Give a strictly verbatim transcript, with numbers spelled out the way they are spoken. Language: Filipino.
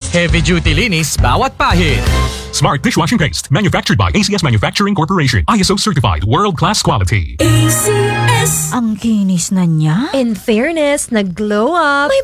Heavy duty linis bawat pahid. Smart dishwashing paste, manufactured by A C S Manufacturing Corporation. I S O certified, world-class quality. A C S. Ang kinis na niya. In fairness, nag-glow up. May